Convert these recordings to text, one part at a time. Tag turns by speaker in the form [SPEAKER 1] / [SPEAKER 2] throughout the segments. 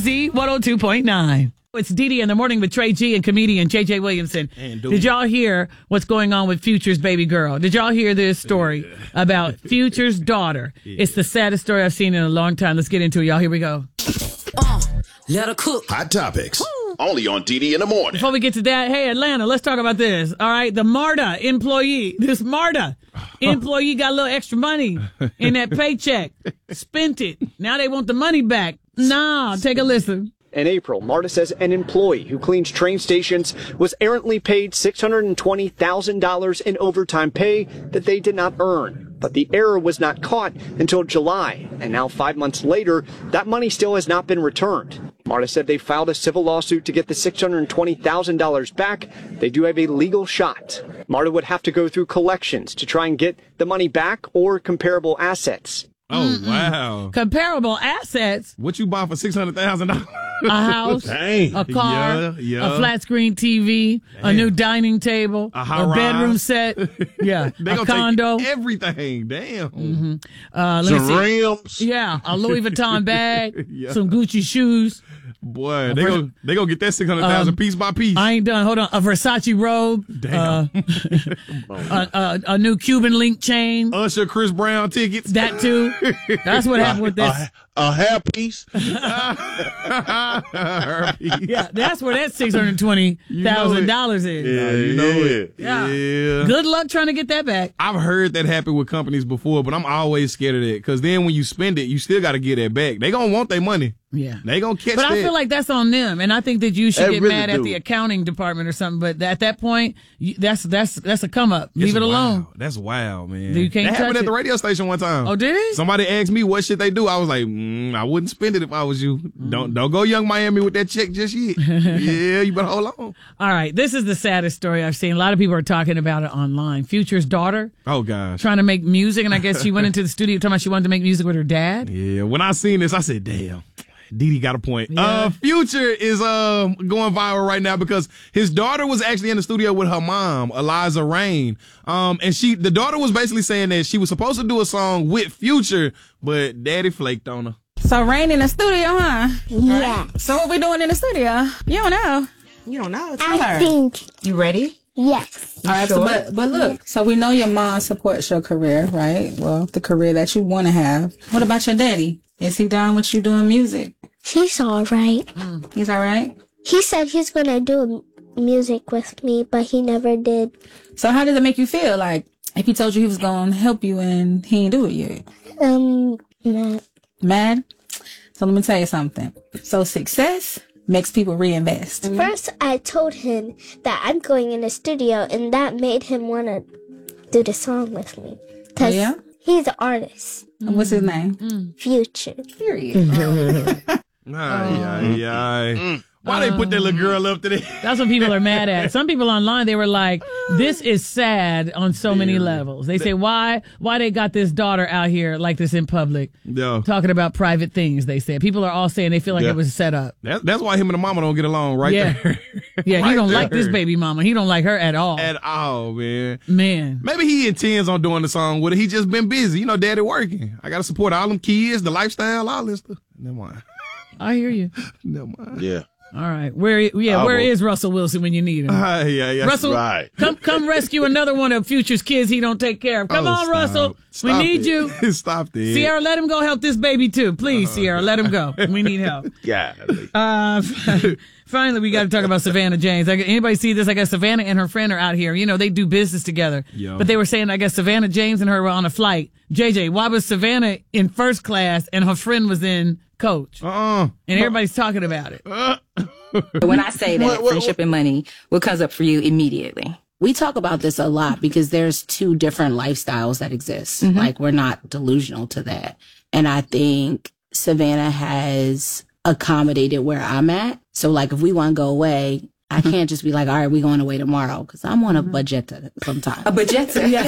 [SPEAKER 1] WBEZ 102.9. It's Dee in the morning with Trey G and comedian JJ Williamson. Did y'all hear what's going on with Future's baby girl? Did y'all hear this story about Future's daughter? It's the saddest story I've seen in a long time. Let's get into it, y'all. Here we go.
[SPEAKER 2] Let her cook.
[SPEAKER 3] Hot topics. Only on Dee in the morning.
[SPEAKER 1] Before we get to that, hey, Atlanta, let's talk about this. All right, the MARTA employee. This MARTA employee got a little extra money in that paycheck. Spent it. Now they want the money back. Nah, take a listen.
[SPEAKER 4] In April, MARTA says an employee who cleans train stations was errantly paid $620,000 in overtime pay that they did not earn. But the error was not caught until July, and now 5 months later, that money still has not been returned. MARTA said they filed a civil lawsuit to get the $620,000 back. They do have a legal shot. MARTA would have to go through collections to try and get the money back or comparable assets.
[SPEAKER 5] Oh, wow.
[SPEAKER 1] Comparable assets.
[SPEAKER 5] What you bought for $600,000?
[SPEAKER 1] A house, a car, a flat screen TV, a new dining table, a bedroom set, a condo.
[SPEAKER 5] Take everything. Damn.
[SPEAKER 6] Some rims.
[SPEAKER 1] Yeah, a Louis Vuitton bag, some Gucci shoes.
[SPEAKER 5] Boy, they gonna get that $600,000 piece by piece.
[SPEAKER 1] I ain't done. Hold on. A Versace robe.
[SPEAKER 5] Damn.
[SPEAKER 1] A new Cuban link chain.
[SPEAKER 5] Usher, Chris Brown tickets.
[SPEAKER 1] That too. That's what happened with this.
[SPEAKER 6] A hairpiece.
[SPEAKER 1] Yeah, that's where that $620,000 is.
[SPEAKER 6] Yeah, you know it.
[SPEAKER 1] Yeah. Good luck trying to get that back.
[SPEAKER 5] I've heard that happen with companies before, but I'm always scared of that because then when you spend it, you still got to get that back. They gonna want their money.
[SPEAKER 1] Yeah.
[SPEAKER 5] They gonna catch
[SPEAKER 1] But
[SPEAKER 5] that.
[SPEAKER 1] I feel like that's on them, and I think that you should
[SPEAKER 6] They
[SPEAKER 1] get
[SPEAKER 6] really
[SPEAKER 1] mad at
[SPEAKER 6] do.
[SPEAKER 1] the accounting department or something. But at that point, that's a come up. Leave it alone.
[SPEAKER 5] That's wild, man.
[SPEAKER 1] You can't
[SPEAKER 5] that happened
[SPEAKER 1] touch
[SPEAKER 5] at the
[SPEAKER 1] it.
[SPEAKER 5] radio station one time.
[SPEAKER 1] Oh, did it?
[SPEAKER 5] Somebody asked me what should they do. I was like, I wouldn't spend it if I was you. Don't go Young Miami with that check just yet. Yeah, you better hold on.
[SPEAKER 1] All right, this is the saddest story I've seen. A lot of people are talking about it online. Future's daughter
[SPEAKER 5] Oh gosh.
[SPEAKER 1] trying to make music, and I guess she went into the studio talking about she wanted to make music with her dad.
[SPEAKER 5] Yeah, when I seen this, I said, damn. Dee got a point.
[SPEAKER 1] Yeah.
[SPEAKER 5] Future is going viral right now because his daughter was actually in the studio with her mom, Eliza Rain. And the daughter was basically saying that she was supposed to do a song with Future, but daddy flaked on her.
[SPEAKER 2] So Rain in the studio, huh?
[SPEAKER 7] Yeah.
[SPEAKER 2] So what we doing in the studio? You don't know.
[SPEAKER 7] You don't know. Tell her. Think.
[SPEAKER 2] You ready?
[SPEAKER 7] Yes.
[SPEAKER 2] All right,
[SPEAKER 7] Sure.
[SPEAKER 2] but look, so we know your mom supports your career, right? Well, the career that you want to have. What about your daddy? Is he down with you doing music?
[SPEAKER 7] He's all right.
[SPEAKER 2] He's all right?
[SPEAKER 7] He said he's going to do music with me, but he never did.
[SPEAKER 2] So how does it make you feel? Like, if he told you he was going to help you and he ain't do it yet?
[SPEAKER 7] Mad.
[SPEAKER 2] Mad? So let me tell you something. So success makes people reinvest.
[SPEAKER 7] First, I told him that I'm going in the studio, and that made him want to do the song with me. Because he's an artist.
[SPEAKER 2] And what's his name?
[SPEAKER 7] Future.
[SPEAKER 2] Period.
[SPEAKER 5] Why they put that little girl up to there?
[SPEAKER 1] That's what people are mad at. Some people online, they were like, this is sad on so many levels. They say, why they got this daughter out here like this in public, talking about private things, they said. People are all saying they feel like it was set up.
[SPEAKER 5] That's why him and the mama don't get along there.
[SPEAKER 1] Yeah,
[SPEAKER 5] Right
[SPEAKER 1] he don't
[SPEAKER 5] there.
[SPEAKER 1] like this baby mama. He don't like her at all.
[SPEAKER 5] At all, man.
[SPEAKER 1] Maybe
[SPEAKER 5] he intends on doing the song with her. He just been busy. You know, daddy working. I got to support all them kids, the lifestyle, all this stuff. Never mind.
[SPEAKER 1] I hear you.
[SPEAKER 5] Never mind.
[SPEAKER 6] Yeah.
[SPEAKER 1] All right. Where is Russell Wilson when you need him? Russell,
[SPEAKER 6] right.
[SPEAKER 1] come rescue another one of Future's kids he don't take care of. Come on,
[SPEAKER 5] stop.
[SPEAKER 1] Russell. We need you.
[SPEAKER 5] Stop this.
[SPEAKER 1] Sierra, let him go help this baby too. Please, Sierra, let him go. We need help. Finally, we got to talk about Savannah James. Anybody see this? I guess Savannah and her friend are out here. You know, they do business together. But they were saying, I guess Savannah James and her were on a flight. JJ, why was Savannah in first class and her friend was in coach? And everybody's talking about it.
[SPEAKER 8] When I say that friendship and money, what comes up for you immediately? We talk about this a lot because there's two different lifestyles that exist. Like, we're not delusional to that. And I think Savannah has accommodated where I'm at. So, like, if we want to go away, I can't just be like, all right, we're going away tomorrow, because I'm on a budget sometimes.
[SPEAKER 2] A budget?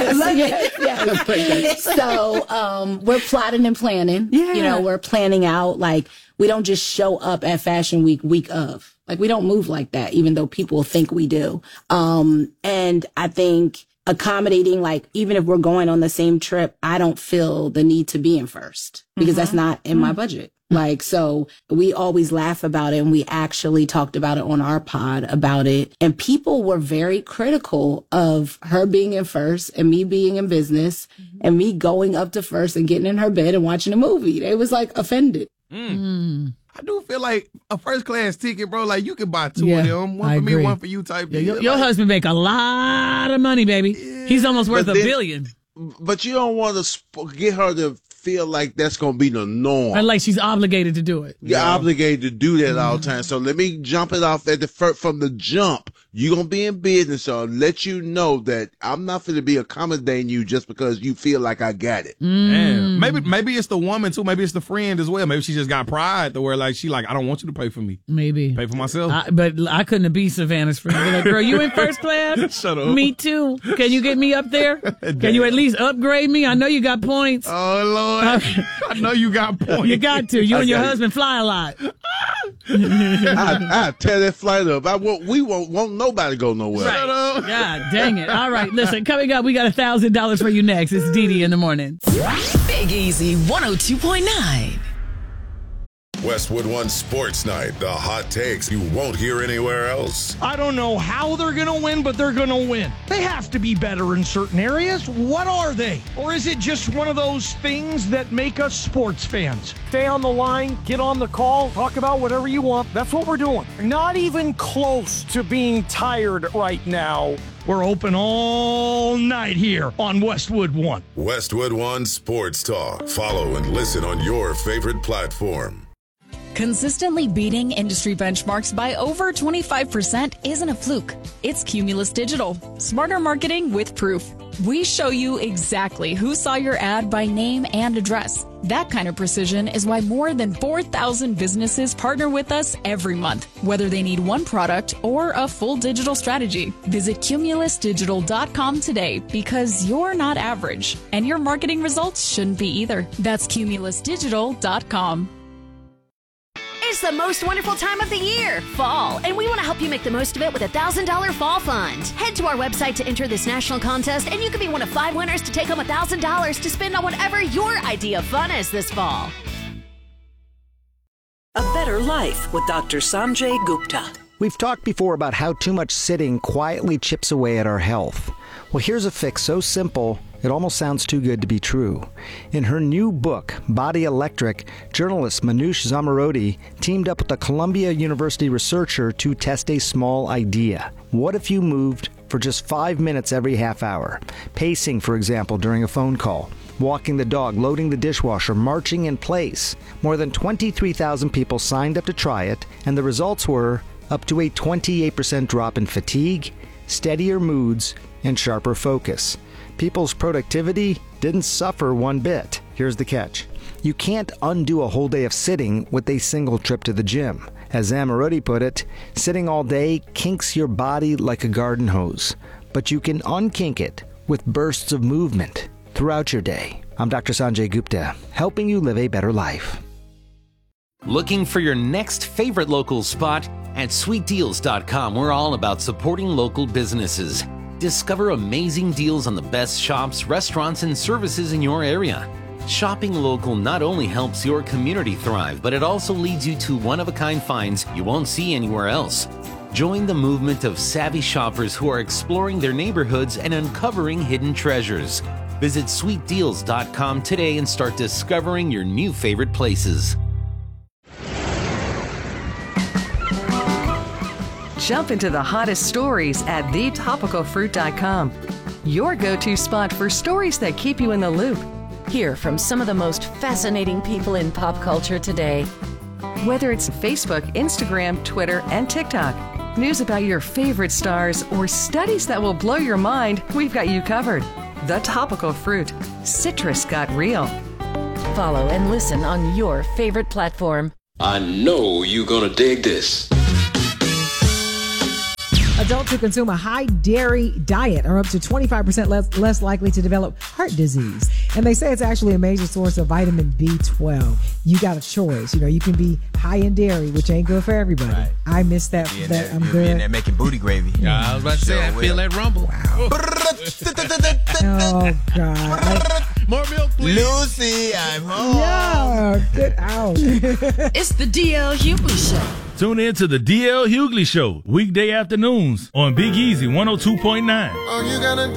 [SPEAKER 8] Yes. So we're plotting and planning. You know, we're planning out. Like, we don't just show up at Fashion week of. Like, we don't move like that, even though people think we do. And I think accommodating, like, even if we're going on the same trip, I don't feel the need to be in first because that's not in my budget. Like, so we always laugh about it, and we actually talked about it on our pod about it. And people were very critical of her being in first and me being in business and me going up to first and getting in her bed and watching a movie. They was like offended.
[SPEAKER 5] I do feel like a first class ticket, bro. Like you could buy two of them, one for me, one for you, type.
[SPEAKER 1] Yeah, your husband make a lot of money, baby. Yeah. He's almost worth $1 billion.
[SPEAKER 6] But you don't want to get her to feel like that's going to be the norm.
[SPEAKER 1] And like she's obligated to do it.
[SPEAKER 6] You're obligated to do that all the time. So let me jump it off at from the jump. You're going to be in business, so I'll let you know that I'm not going to be accommodating you just because you feel like I got it.
[SPEAKER 5] Damn. Maybe it's the woman, too. Maybe it's the friend as well. Maybe she just got pride to where, like, I don't want you to pay for me.
[SPEAKER 1] Maybe.
[SPEAKER 5] Pay for myself.
[SPEAKER 1] But I couldn't be Savannah's friend. Be like, girl, you in first class?
[SPEAKER 5] Shut up.
[SPEAKER 1] Me, too. Can you get me up there? Can you at least upgrade me? I know you got points.
[SPEAKER 5] Oh, Lord. I know you got points.
[SPEAKER 1] You got to. You and your husband fly a lot.
[SPEAKER 6] I tear that flight up. We won't nobody go nowhere.
[SPEAKER 1] Right. God dang it. All right, listen, coming up, we got $1,000 for you next. It's Dee in the morning.
[SPEAKER 9] Big Easy 102.9.
[SPEAKER 10] Westwood One Sports Night. The hot takes you won't hear anywhere else.
[SPEAKER 11] I don't know how they're going to win, but they're going to win. They have to be better in certain areas. What are they? Or is it just one of those things that make us sports fans? Stay on the line, get on the call, talk about whatever you want. That's what we're doing. Not even close to being tired right now. We're open all night here on Westwood One.
[SPEAKER 10] Westwood One Sports Talk. Follow and listen on your favorite platform.
[SPEAKER 12] Consistently beating industry benchmarks by over 25% isn't a fluke. It's Cumulus Digital. Smarter marketing with proof. We show you exactly who saw your ad by name and address. That kind of precision is why more than 4,000 businesses partner with us every month, whether they need one product or a full digital strategy. Visit cumulusdigital.com today because you're not average, and your marketing results shouldn't be either. That's cumulusdigital.com.
[SPEAKER 13] It's the most wonderful time of the year, fall, and we want to help you make the most of it with a $1,000 fall fund. Head to our website to enter this national contest, and you could be one of 5 winners to take home $1,000 to spend on whatever your idea of fun is this fall.
[SPEAKER 9] A Better Life with Dr. Sanjay Gupta.
[SPEAKER 14] We've talked before about how too much sitting quietly chips away at our health. Well, here's a fix so simple, it almost sounds too good to be true. In her new book, Body Electric, journalist Manoush Zomorodi teamed up with a Columbia University researcher to test a small idea. What if you moved for just 5 minutes every half hour? Pacing, for example, during a phone call. Walking the dog, loading the dishwasher, marching in place. More than 23,000 people signed up to try it, and the results were up to a 28% drop in fatigue, steadier moods, and sharper focus. People's productivity didn't suffer one bit. Here's the catch. You can't undo a whole day of sitting with a single trip to the gym. As Zomorodi put it, sitting all day kinks your body like a garden hose, but you can unkink it with bursts of movement throughout your day. I'm Dr. Sanjay Gupta, helping you live a better life.
[SPEAKER 15] Looking for your next favorite local spot? At sweetdeals.com, we're all about supporting local businesses. Discover amazing deals on the best shops, restaurants, and services in your area. Shopping local not only helps your community thrive, but it also leads you to one-of-a-kind finds you won't see anywhere else. Join the movement of savvy shoppers who are exploring their neighborhoods and uncovering hidden treasures. Visit sweetdeals.com today and start discovering your new favorite places.
[SPEAKER 16] Jump into the hottest stories at thetopicalfruit.com. Your go-to spot for stories that keep you in the loop.
[SPEAKER 17] Hear from some of the most fascinating people in pop culture today.
[SPEAKER 16] Whether it's Facebook, Instagram, Twitter, and TikTok, news about your favorite stars, or studies that will blow your mind, we've got you covered. The Topical Fruit. Citrus got real.
[SPEAKER 17] Follow and listen on your favorite platform.
[SPEAKER 18] I know you're gonna dig this.
[SPEAKER 19] Adults who consume a high dairy diet are up to 25% less likely to develop heart disease. And they say it's actually a major source of vitamin B12. You got a choice. You know, you can be high in dairy, which ain't good for everybody. Right. I miss that. I'm good.
[SPEAKER 20] In there making booty gravy.
[SPEAKER 21] Yeah, I was about to say, I feel that rumble.
[SPEAKER 19] Wow. Oh, God.
[SPEAKER 5] More milk, please.
[SPEAKER 20] Lucy, I'm home.
[SPEAKER 19] Yeah, get out.
[SPEAKER 17] It's the DL Hughley Show.
[SPEAKER 21] Tune in to the DL Hughley Show, weekday afternoons on Big Easy 102.9.
[SPEAKER 20] All you gotta